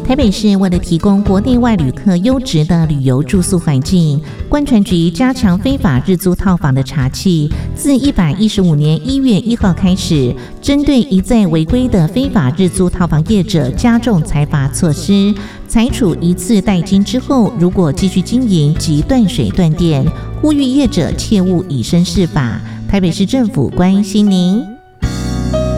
台北市为了提供国内外旅客优质的旅游住宿环境，观传局加强非法日租套房的查缉，自115年1月1号开始，针对一再违规的非法日租套房业者加重裁罚措施，裁处一次代金之后，如果继续经营即断水断电，呼吁业者切勿以身试法。台北市政府关心您。